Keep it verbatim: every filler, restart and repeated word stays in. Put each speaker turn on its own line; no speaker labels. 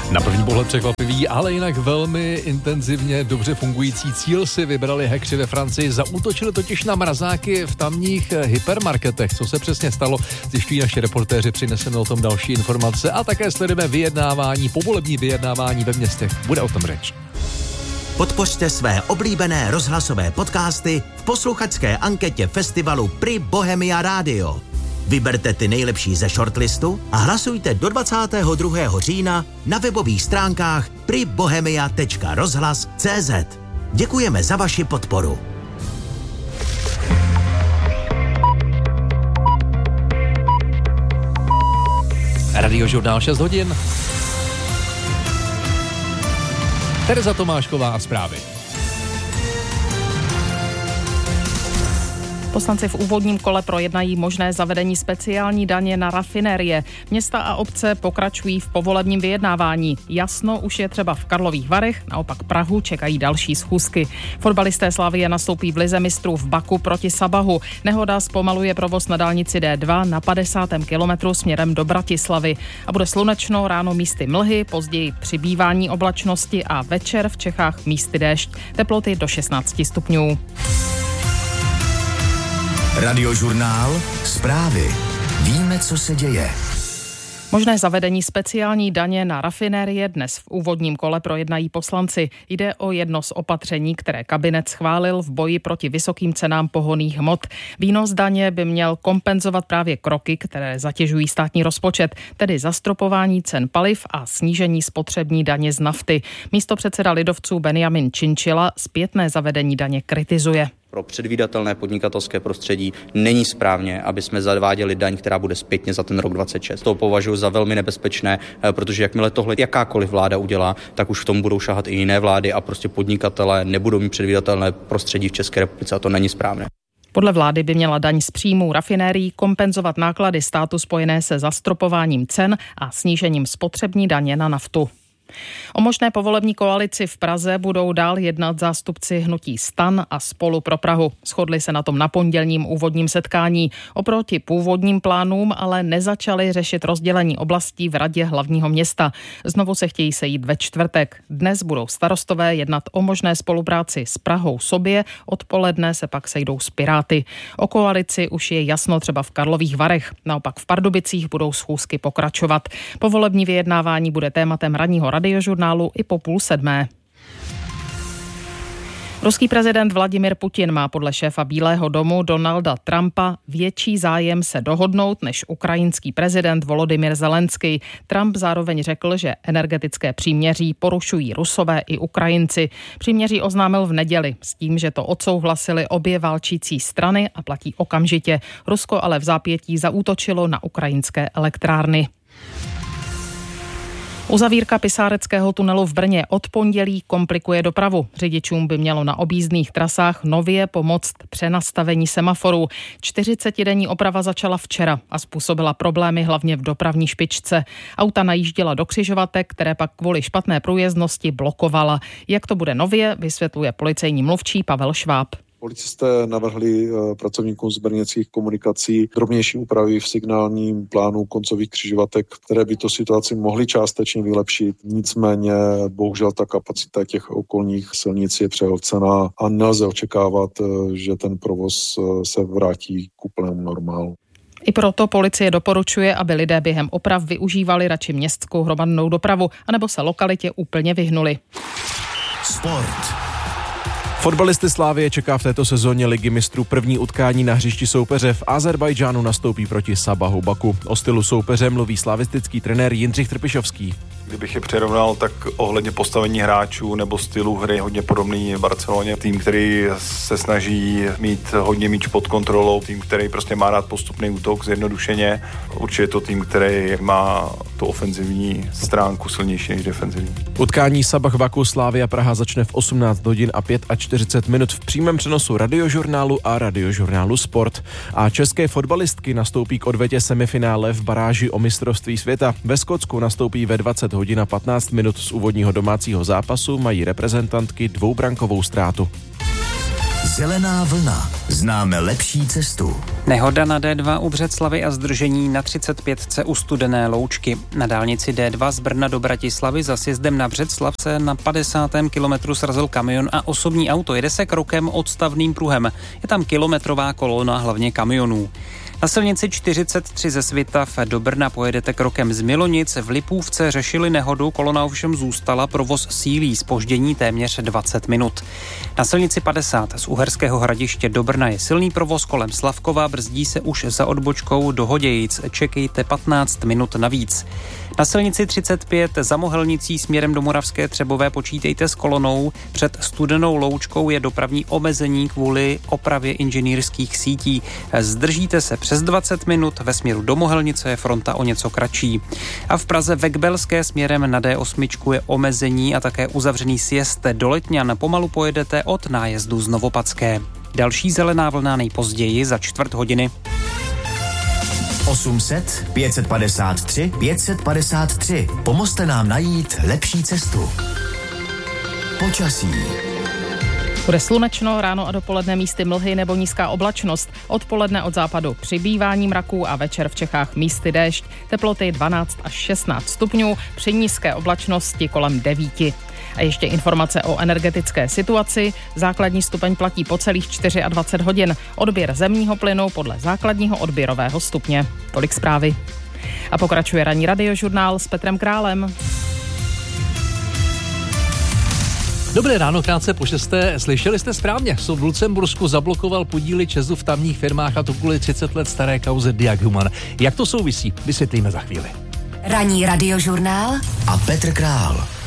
Na první pohled překvapivý, ale jinak velmi intenzivně dobře fungující cíl si vybrali hackři ve Francii. Zaútočili totiž na mrazáky v tamních hypermarketech. Co se přesně stalo, zjišťují naši reportéři, přineseme o tom další informace a také sledujeme vyjednávání, povolební vyjednávání ve městech. Bude o tom řeč.
Podpořte své oblíbené rozhlasové podcasty v posluchačské anketě festivalu Prix Bohemia Radio. Vyberte ty nejlepší ze shortlistu a hlasujte do dvacátého druhého října na webových stránkách prix bohemia tečka rozhlas tečka cé zet. Děkujeme za vaši podporu.
Radiožurnál šest hodin. Tereza Tomášková a zprávy.
Poslanci v úvodním kole projednají možné zavedení speciální daně na rafinérie. Města a obce pokračují v povolebním vyjednávání. Jasno už je třeba v Karlových Varech, naopak Prahu čekají další schůzky. Fotbalisté Slavie nastoupí v lize mistrů v Baku proti Sabahu. Nehoda zpomaluje provoz na dálnici dé dva na padesátém kilometru směrem do Bratislavy. A bude slunečno, ráno místy mlhy, později přibývání oblačnosti a večer v Čechách místy déšť. Teploty do šestnáct stupňů.
Radiožurnál, zprávy. Víme, co se děje.
Možné zavedení speciální daně na rafinérie dnes v úvodním kole projednají poslanci. Jde o jedno z opatření, které kabinet schválil v boji proti vysokým cenám pohonných hmot. Výnos daně by měl kompenzovat právě kroky, které zatěžují státní rozpočet, tedy zastropování cen paliv a snížení spotřební daně z nafty. Místopředseda lidovců Benjamin Chinchilla zpětné zavedení daně kritizuje.
Pro předvídatelné podnikatelské prostředí není správně, aby jsme zaváděli daň, která bude zpětně za ten rok dvacet šest. To považuji za velmi nebezpečné, protože jakmile tohle jakákoliv vláda udělá, tak už v tom budou šahat i jiné vlády a prostě podnikatelé nebudou mít předvídatelné prostředí v České republice a to není správné.
Podle vlády by měla daň z příjmů rafinérií kompenzovat náklady státu spojené se zastropováním cen a snížením spotřební daně na naftu. O možné povolební koalici v Praze budou dál jednat zástupci hnutí STAN a Spolu pro Prahu. Shodli se na tom na pondělním úvodním setkání. Oproti původním plánům ale nezačali řešit rozdělení oblastí v Radě hlavního města. Znovu se chtějí sejít ve čtvrtek. Dnes budou starostové jednat o možné spolupráci s Prahou sobě, odpoledne se pak sejdou s Piráty. O koalici už je jasno třeba v Karlových Varech. Naopak v Pardubicích budou schůzky pokračovat. Povolební vyjednávání bude tématem ranního radiožurnálu i po půl sedmé. Ruský prezident Vladimir Putin má podle šéfa Bílého domu Donalda Trumpa větší zájem se dohodnout než ukrajinský prezident Volodymyr Zelenský. Trump zároveň řekl, že energetické příměří porušují Rusové i Ukrajinci. Příměří oznámil v neděli s tím, že to odsouhlasili obě válčící strany a platí okamžitě. Rusko ale v zápětí zaútočilo na ukrajinské elektrárny. Uzavírka Pisáreckého tunelu v Brně od pondělí komplikuje dopravu. Řidičům by mělo na objízdných trasách nově pomoct přenastavení semaforů. čtyřicetidenní oprava začala včera a způsobila problémy hlavně v dopravní špičce. Auta najížděla do křižovatek, které pak kvůli špatné průjezdnosti blokovala. Jak to bude nově, vysvětluje policejní mluvčí Pavel Šváb.
Policisté navrhli pracovníkům z brněnských komunikací drobnější úpravy v signálním plánu koncových křižovatek, které by to situaci mohly částečně vylepšit. Nicméně bohužel ta kapacita těch okolních silnic je přehlcená a nelze očekávat, že ten provoz se vrátí k úplnému normálu.
I proto policie doporučuje, aby lidé během oprav využívali radši městskou hromadnou dopravu, anebo se lokalitě úplně vyhnuli.
Sport.
Fotbalisty Slavie čeká v této sezóně Ligy mistrů první utkání na hřišti soupeře. V Azerbajdžánu nastoupí proti Sabahu Baku. O stylu soupeře mluví slavistický trenér Jindřich Trpišovský.
Kdybych je přirovnal, tak ohledně postavení hráčů nebo stylu hry hodně podobný v Barceloně. Tým, který se snaží mít hodně míč pod kontrolou, tým, který prostě má rád postupný útok zjednodušeně. Určitě je to tým, který má tu ofenzivní stránku silnější než defenzivní.
Utkání Sabah Baku Slavia Praha začne v osmnáct hodin a čtyřicet pět minut v přímém přenosu Radiožurnálu a Radiožurnálu Sport. A české fotbalistky nastoupí k odvetě semifinále v baráži o mistrovství světa. Ve Skotsku nastoupí ve dvacet hodin a patnáct minut z úvodního domácího zápasu, mají reprezentantky dvoubrankovou ztrátu.
Zelená vlna. Známe lepší cestu.
Nehoda na D dva u Břeclavy a zdržení na třicet pět u Studené Loučky. Na dálnici D dva z Brna do Bratislavy za sjezdem na Břeclav se na padesátém kilometru srazil kamion a osobní auto. Jede se krokem odstavným pruhem. Je tam kilometrová kolona, hlavně kamionů. Na silnici čtyřicet tři ze Svitav do Brna pojedete krokem z Milonic. V Lipůvce řešili nehodu, kolona ovšem zůstala, provoz sílí, zpoždění téměř dvacet minut. Na silnici padesát z Uherského Hradiště do Brna je silný provoz kolem Slavkova, brzdí se už za odbočkou do Hodějic, čekejte patnáct minut navíc. Na silnici třicet pět za Mohelnicí směrem do Moravské Třebové počítejte s kolonou. Před Studenou Loučkou je dopravní omezení kvůli opravě inženýrských sítí. Zdržíte se přes dvacet minut, ve směru do Mohelnice je fronta o něco kratší. A v Praze ve Kbelské směrem na D osm je omezení a také uzavřený sjezd do Letňan. Pomalu pojedete od nájezdu z Novopadské. Další zelená vlna nejpozději za čtvrt hodiny.
osm set, pět set padesát tři, pět set padesát tři. Pomozte nám najít lepší cestu. Počasí.
Bude slunečno, ráno a dopoledne místy mlhy nebo nízká oblačnost. Odpoledne od západu přibývání mraků a večer v Čechách místy déšť. Teploty dvanáct až šestnáct stupňů, při nízké oblačnosti kolem devíti. A ještě informace o energetické situaci. Základní stupeň platí po celých dvacet čtyři hodin. Odběr zemního plynu podle základního odběrového stupně. Tolik zprávy. A pokračuje ranní radiožurnál s Petrem Králem.
Dobré ráno, krátce po šesté. Slyšeli jste správně, soud v Lucembursku zablokoval podíly ČEZu v tamních firmách a to kvůli třicet let staré kauze Diag Human. Jak to souvisí? Vysvětlíme za chvíli.
Ranní radiožurnál
a Petr Král.